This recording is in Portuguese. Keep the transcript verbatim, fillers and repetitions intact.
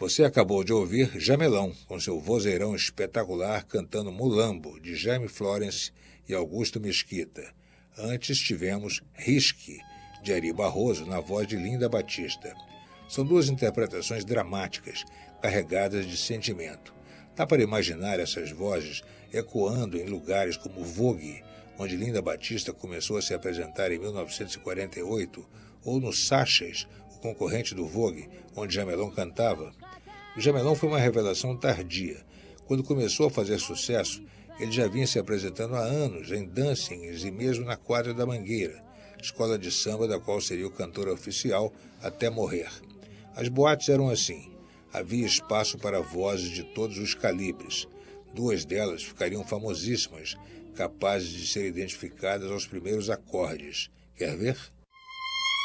Você acabou de ouvir Jamelão, com seu vozeirão espetacular cantando Mulambo, de Jaime Florence e Augusto Mesquita. Antes tivemos Risque, de Ari Barroso, na voz de Linda Batista. São duas interpretações dramáticas, carregadas de sentimento. Dá para imaginar essas vozes ecoando em lugares como Vogue, onde Linda Batista começou a se apresentar em mil novecentos e quarenta e oito, ou no Sachas, o concorrente do Vogue, onde Jamelão cantava. O Jamelão foi uma revelação tardia. Quando começou a fazer sucesso, ele já vinha se apresentando há anos em dancings e mesmo na quadra da Mangueira, escola de samba da qual seria o cantor oficial até morrer. As boates eram assim. Havia espaço para vozes de todos os calibres. Duas delas ficariam famosíssimas, capazes de ser identificadas aos primeiros acordes. Quer ver?